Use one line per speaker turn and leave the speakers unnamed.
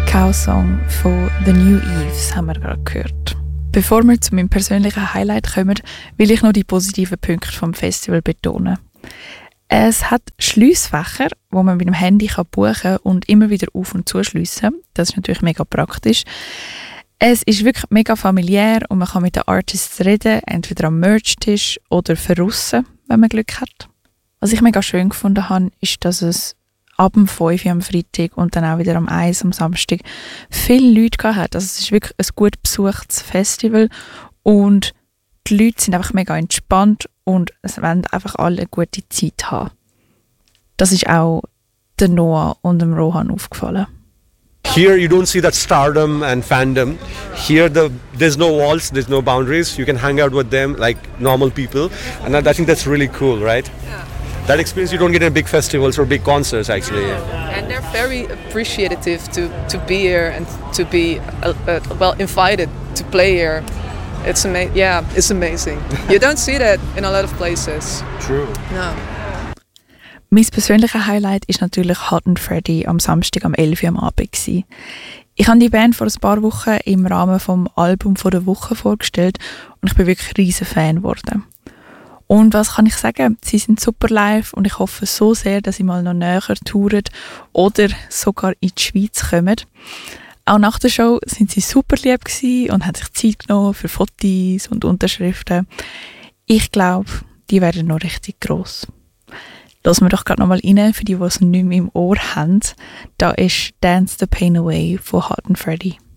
Cow-Song von The New Eves haben wir gerade gehört. Bevor wir zu meinem persönlichen Highlight kommen, will ich noch die positiven Punkte vom Festival betonen. Es hat Schliessfächer, wo man mit dem Handy buchen kann und immer wieder auf- und zuschliessen. Das ist natürlich mega praktisch. Es ist wirklich mega familiär und man kann mit den Artists reden, entweder am Merch-Tisch oder draussen, wenn man Glück hat. Was ich mega schön gefunden habe, ist, dass es ab dem 5 Uhr am Freitag und dann auch wieder am 1 am Samstag viele Leute gehabt hat. Also es ist wirklich ein gut besuchtes Festival und die Leute sind einfach mega entspannt und es wollen einfach alle eine gute Zeit haben. Das ist auch der Noah und dem Rohan aufgefallen.
Here you don't see that stardom and fandom. Here there's no walls, there's no boundaries. You can hang out with them like normal people. And I think that's really cool, right?
Yeah.
That experience you don't get in big festivals or big concerts actually.
And they're very appreciative to be here and to be invited to play here. It's amazing. You don't see that in a lot of places.
True.
No.
Mein persönliches Highlight ist natürlich Hot and Freddy am Samstag am 11 Uhr am Abend gewesen. Ich habe die Band vor ein paar Wochen im Rahmen vom Album von der Woche vorgestellt und ich bin wirklich ein riesen Fan geworden. Und was kann ich sagen? Sie sind super live und ich hoffe so sehr, dass sie mal noch näher touren oder sogar in die Schweiz kommen. Auch nach der Show sind sie super lieb gewesen und haben sich Zeit genommen für Fotos und Unterschriften. Ich glaube, die werden noch richtig gross. Lassen wir doch gerade noch mal rein, für die es nicht mehr im Ohr haben. Da ist «Dance the Pain Away» von Hot and Freddy.